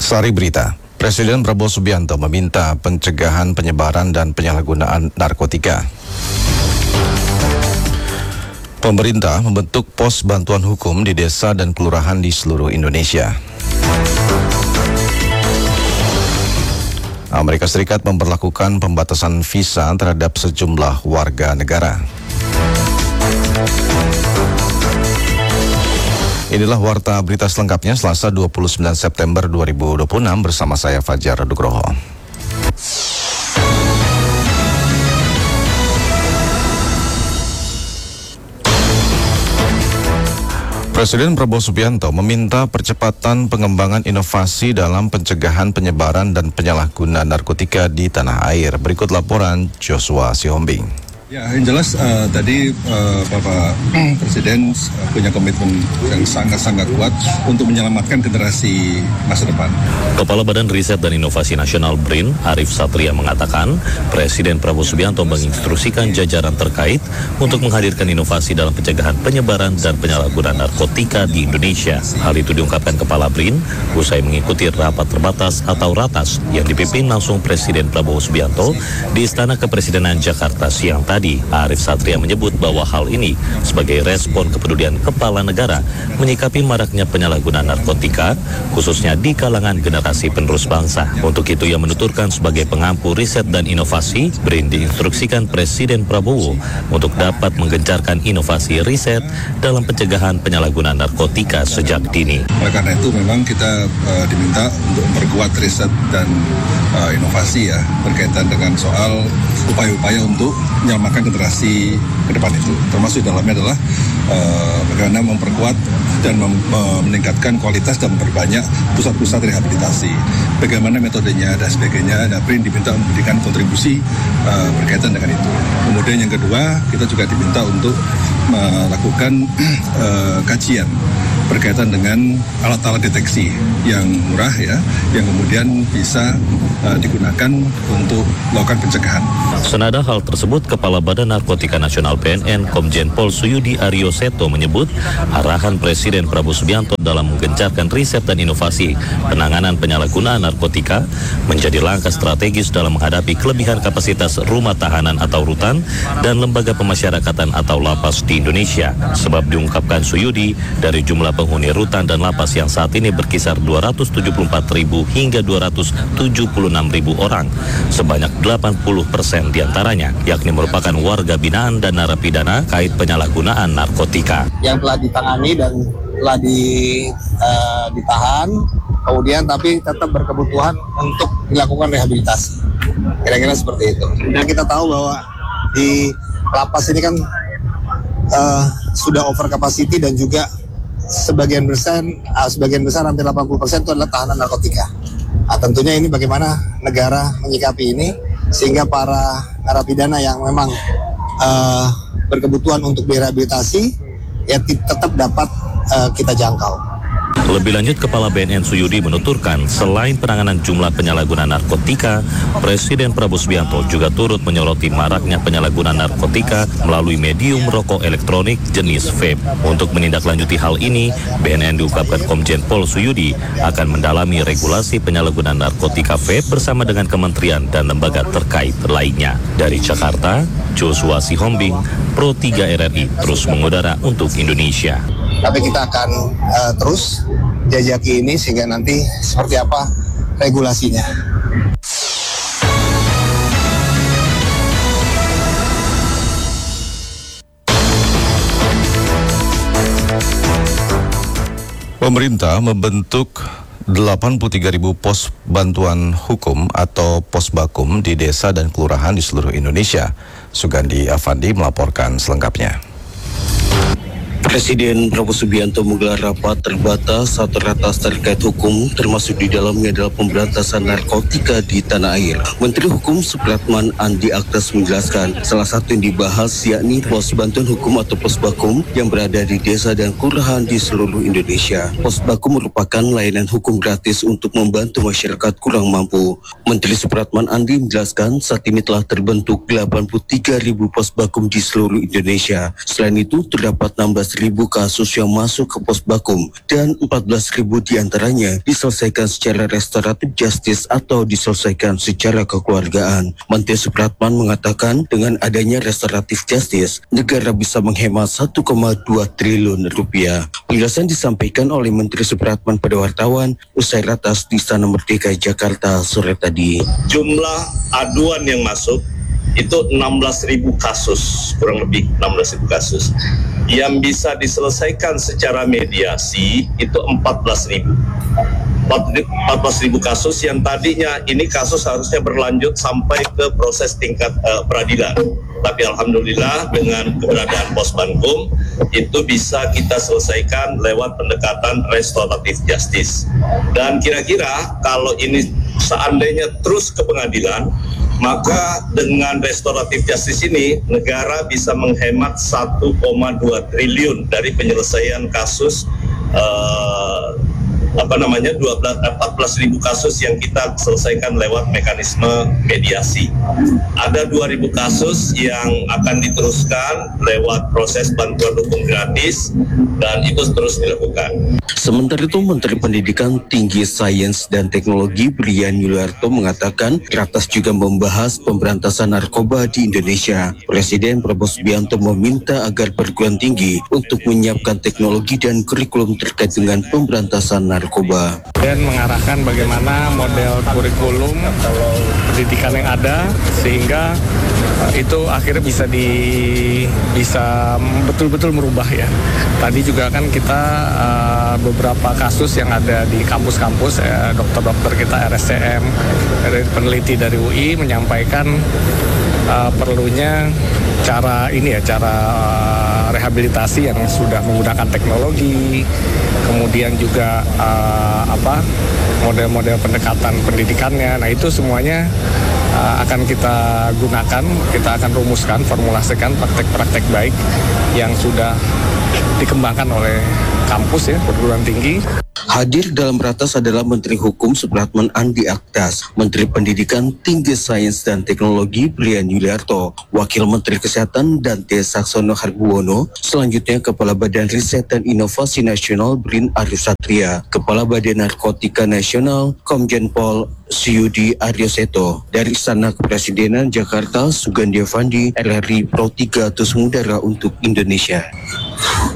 Sari berita, Presiden Prabowo Subianto meminta pencegahan penyebaran dan penyalahgunaan narkotika. Pemerintah membentuk pos bantuan hukum di desa dan kelurahan di seluruh Indonesia. Amerika Serikat memberlakukan pembatasan visa terhadap sejumlah warga negara. Inilah warta berita selengkapnya Selasa 29 September 2026 bersama saya Fajar Nugroho. Presiden Prabowo Subianto meminta percepatan pengembangan inovasi dalam pencegahan penyebaran dan penyalahgunaan narkotika di tanah air. Berikut laporan Joshua Sihombing. Ya, yang jelas tadi Bapak Presiden punya komitmen yang sangat-sangat kuat untuk menyelamatkan generasi masa depan. Kepala Badan Riset dan Inovasi Nasional BRIN, Arif Satria mengatakan, Presiden Prabowo Subianto menginstruksikan jajaran terkait untuk menghadirkan inovasi dalam pencegahan penyebaran dan penyalahgunaan narkotika di Indonesia. Hal itu diungkapkan Kepala BRIN usai mengikuti rapat terbatas atau ratas yang dipimpin langsung Presiden Prabowo Subianto di Istana Kepresidenan Jakarta siang tadi. Arif Satria menyebut bahwa hal ini sebagai respon kepedulian kepala negara menyikapi maraknya penyalahgunaan narkotika, khususnya di kalangan generasi penerus bangsa. Untuk itu ia menuturkan sebagai pengampu riset dan inovasi, BRIN diinstruksikan Presiden Prabowo untuk dapat menggencarkan inovasi riset dalam pencegahan penyalahgunaan narkotika sejak dini. Oleh karena itu memang kita diminta untuk memperkuat riset dan inovasi ya berkaitan dengan soal upaya-upaya untuk menyelamatkan generasi ke depan itu. Termasuk dalamnya adalah bagaimana memperkuat dan meningkatkan kualitas dan memperbanyak pusat-pusat rehabilitasi. Bagaimana metodenya dan sebagainya. Dan BRIN diminta memberikan kontribusi berkaitan dengan itu. Kemudian yang kedua, kita juga diminta untuk melakukan kajian berkaitan dengan alat-alat deteksi yang murah ya, yang kemudian bisa digunakan untuk melakukan pencegahan. Senada hal tersebut, Kepala Badan Narkotika Nasional BNN Komjen Pol Suyudi Aryo Seto menyebut arahan Presiden Prabowo Subianto dalam menggencarkan riset dan inovasi penanganan penyalahgunaan narkotika menjadi langkah strategis dalam menghadapi kelebihan kapasitas rumah tahanan atau rutan dan lembaga pemasyarakatan atau lapas di Indonesia. Sebab diungkapkan Suyudi, dari jumlah penghuni rutan dan lapas yang saat ini berkisar 274.000 hingga 276.000 orang, sebanyak 80% diantaranya yakni merupakan warga binaan dan narapidana kait penyalahgunaan narkotika. Yang telah ditangani dan telah ditahan, kemudian tapi tetap berkebutuhan untuk dilakukan rehabilitasi. Kira-kira seperti itu. Dan kita tahu bahwa di lapas ini kan sudah over capacity dan juga sebagian besar hampir 80% itu adalah tahanan narkotika. Nah, tentunya ini bagaimana negara menyikapi ini sehingga para narapidana yang memang berkebutuhan untuk direhabilitasi ya tetap dapat kita jangkau. Lebih lanjut, Kepala BNN Suyudi menuturkan selain penanganan jumlah penyalahgunaan narkotika, Presiden Prabowo Subianto juga turut menyoroti maraknya penyalahgunaan narkotika melalui medium rokok elektronik jenis vape. Untuk menindaklanjuti hal ini, BNN diungkapkan Komjen Pol Suyudi akan mendalami regulasi penyalahgunaan narkotika vape bersama dengan kementerian dan lembaga terkait lainnya. Dari Jakarta, Joshua Sihombing, Pro 3 RRI terus mengudara untuk Indonesia. Tapi kita akan terus jajaki ini sehingga nanti seperti apa regulasinya. Pemerintah membentuk 83.000 pos bantuan hukum atau pos bakum di desa dan kelurahan di seluruh Indonesia. Sugandi Afandi melaporkan selengkapnya. Presiden Prabowo Subianto menggelar rapat terbatas atau ratas terkait hukum, termasuk di dalamnya adalah pemberantasan narkotika di tanah air. Menteri Hukum Supratman Andi Aktas menjelaskan salah satu yang dibahas yakni pos bantuan hukum atau pos bakum yang berada di desa dan kelurahan di seluruh Indonesia. Pos bakum merupakan layanan hukum gratis untuk membantu masyarakat kurang mampu. Menteri Supratman Andi menjelaskan saat ini telah terbentuk 83.000 pos bakum di seluruh Indonesia. Selain itu terdapat 16.000 kasus yang masuk ke Posbakum dan 14.000 diantaranya diselesaikan secara restoratif justice atau diselesaikan secara kekeluargaan. Menteri Supratman mengatakan dengan adanya restoratif justice, negara bisa menghemat 1,2 triliun rupiah. Penjelasan disampaikan oleh Menteri Supratman pada wartawan usai ratas di Istana Merdeka Jakarta sore tadi. Jumlah aduan yang masuk itu 16.000 kasus, kurang lebih 16.000 kasus. Yang bisa diselesaikan secara mediasi itu 14.000 kasus yang tadinya ini kasus harusnya berlanjut sampai ke proses tingkat peradilan. Tapi alhamdulillah dengan keberadaan Posbankum itu bisa kita selesaikan lewat pendekatan restoratif justice. Dan kira-kira kalau ini seandainya terus ke pengadilan, maka dengan restoratif justice ini negara bisa menghemat 1,2 triliun dari penyelesaian kasus 14.000 kasus yang kita selesaikan lewat mekanisme mediasi. Ada 2.000 kasus yang akan diteruskan lewat proses bantuan hukum gratis dan itu terus dilakukan. Sementara itu, Menteri Pendidikan Tinggi, Sains dan Teknologi Brian Yuliarto mengatakan Ratas juga membahas pemberantasan narkoba di Indonesia. Presiden Prabowo Subianto meminta agar perguruan tinggi untuk menyiapkan teknologi dan kurikulum terkait dengan pemberantasan narkoba. Dan mengarahkan bagaimana model kurikulum pendidikan yang ada sehingga itu akhirnya bisa betul-betul merubah ya. Tadi juga kan kita beberapa kasus yang ada di kampus-kampus, dokter-dokter kita RSCM, peneliti dari UI menyampaikan perlunya cara rehabilitasi yang sudah menggunakan teknologi, kemudian juga model-model pendekatan pendidikannya. Nah itu semuanya akan kita gunakan, kita akan rumuskan, formulasikan praktek-praktek baik yang sudah dikembangkan oleh kampus ya, perguruan tinggi. Hadir dalam ratas adalah Menteri Hukum Supratman Andi Aktas, Menteri Pendidikan Tinggi Sains dan Teknologi Brian Yuliarto, Wakil Menteri Kesehatan Dante Saxono Harbuwono, selanjutnya Kepala Badan Riset dan Inovasi Nasional BRIN Arif Satria, Kepala Badan Narkotika Nasional Komjen Pol Suyudi Aryoseto. Dari Istana Kepresidenan Jakarta, Sugandi Avandi, RRI Pro 3 Tusmudara untuk Indonesia.